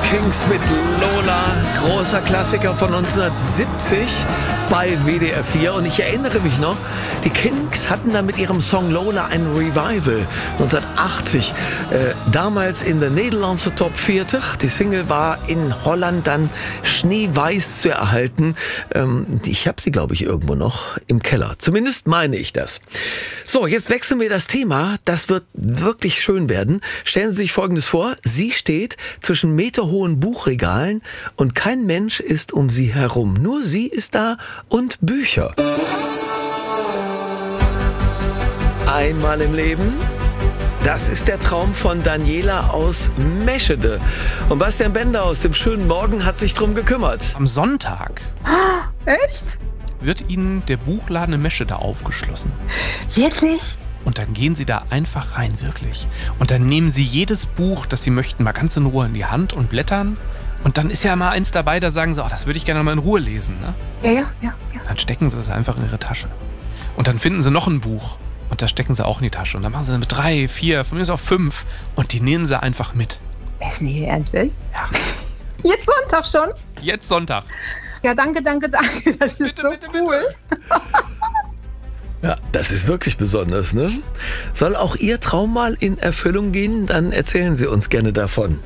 Kings mit Lola, großer Klassiker von 1970 bei WDR 4. Und ich erinnere mich noch, die Kings hatten da mit ihrem Song Lola ein Revival 1980. Damals in der Nederlandse Top 40. Die Single war in Holland dann schneeweiß zu erhalten. Ich habe sie, glaube ich, irgendwo noch im Keller. Zumindest meine ich das. So, jetzt wechseln wir das Thema. Das wird wirklich schön werden. Stellen Sie sich Folgendes vor. Sie steht zwischen meterhohen Buchregalen und kein Mensch ist um sie herum. Nur sie ist da und Bücher. Einmal im Leben. Das ist der Traum von Daniela aus Meschede. Und Bastian Bender aus dem schönen Morgen hat sich drum gekümmert. Am Sonntag Echt? wird Ihnen der Buchladen in Meschede aufgeschlossen. Wirklich? Und dann gehen Sie da einfach rein, wirklich. Und dann nehmen Sie jedes Buch, das Sie möchten, mal ganz in Ruhe in die Hand und blättern. Und dann ist ja mal eins dabei, da sagen Sie, das würde ich gerne mal in Ruhe lesen. Ne? Ja. Dann stecken Sie das einfach in Ihre Tasche. Und dann finden Sie noch ein Buch. Und das stecken Sie auch in die Tasche. Und dann machen Sie damit 3, 4, von mir ist auch 5. Und die nehmen Sie einfach mit. Ist nicht Ihr Ernst? Ja. Jetzt Sonntag schon? Jetzt Sonntag. Ja, danke. Das ist Bitte, so bitte, cool. Ja, das ist wirklich besonders, ne? Soll auch Ihr Traum mal in Erfüllung gehen? Dann erzählen Sie uns gerne davon.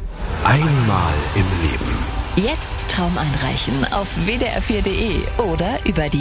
Einmal im Leben. Jetzt Traum einreichen auf wdr4.de oder über die